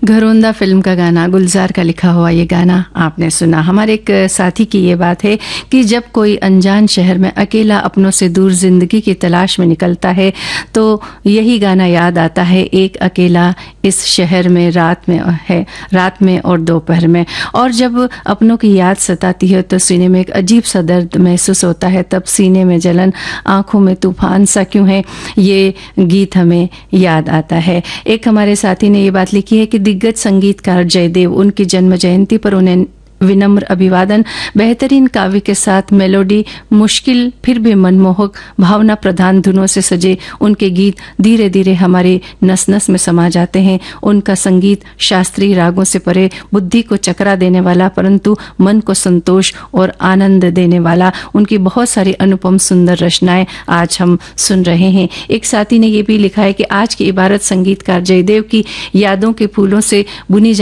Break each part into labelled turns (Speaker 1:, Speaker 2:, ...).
Speaker 1: Gharonda film का गाना, गुलजार का लिखा हुआ ये गाना आपने सुना। हमारे एक साथी की ये बात है कि जब कोई अनजान शहर में अकेला अपनों से दूर जिंदगी की तलाश में निकलता है तो यही गाना याद आता है, एक अकेला इस शहर में रात में और दोपहर में। और जब अपनों की याद सताती है तो सीने में एक अजीब सा दर्द महसूस होता है, तब सीने में जलन, आंखों में तूफान सा क्यों है, ये गीत हमें याद आता है। एक हमारे साथी ने ये बात लिखी है कि दिग्गज संगीतकार जयदेव, उनकी जन्म जयंती पर उन्हें विनम्र अभिवादन। बेहतरीन काव्य के साथ मेलोडी, मुश्किल फिर भी मनमोहक भावना प्रधान धुनों से सजे उनके गीत धीरे धीरे हमारी नस नस में समा जाते हैं। उनका संगीत शास्त्रीय रागों से परे, बुद्धि को चकरा देने वाला परंतु मन को संतोष और आनंद देने वाला। उनकी बहुत सारी अनुपम सुंदर रचनाएं आज हम सुन रहे हैं। एक साथी ने यह भी लिखा है कि आज की इबारत संगीतकार जयदेव की यादों के फूलों से बुनी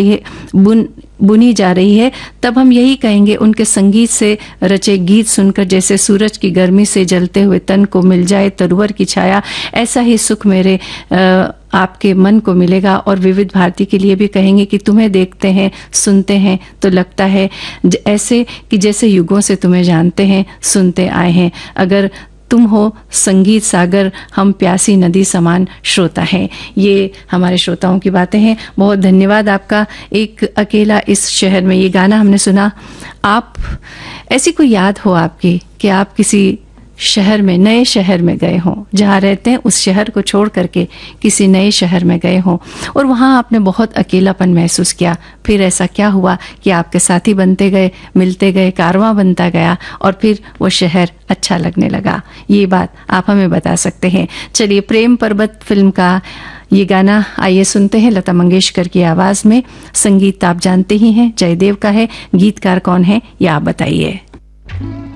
Speaker 1: जा रही है, तब हम यही कहेंगे, उनके संगीत से रचे गीत सुनकर जैसे सूरज की गर्मी से जलते हुए तन को मिल जाए तरुवर की छाया, ऐसा ही सुख मेरे आपके मन को मिलेगा। और विविध भारती के लिए भी कहेंगे कि तुम्हें देखते हैं, सुनते हैं तो लगता है ऐसे कि जैसे युगों से तुम्हें जानते हैं, सुनते आए हैं। अगर तुम हो संगीत सागर, हम प्यासी नदी समान श्रोता हैं। ये हमारे श्रोताओं की बातें हैं। बहुत धन्यवाद आपका। एक अकेला इस शहर में ये गाना हमने सुना। आप ऐसी कोई याद हो आपकी कि आप किसी शहर में, नए शहर में गए हों, जहाँ रहते हैं उस शहर को छोड़ करके किसी नए शहर में गए हों और वहाँ आपने बहुत अकेलापन महसूस किया, फिर ऐसा क्या हुआ कि आपके साथी बनते गए, मिलते गए, कारवां बनता गया और फिर वो शहर अच्छा लगने लगा। ये बात आप हमें बता सकते हैं। चलिए, प्रेम पर्वत फिल्म का ये गाना आइए सुनते हैं लता मंगेशकर की आवाज में। संगीत आप जानते ही हैं, जयदेव का है। गीतकार कौन है ये आप बताइए।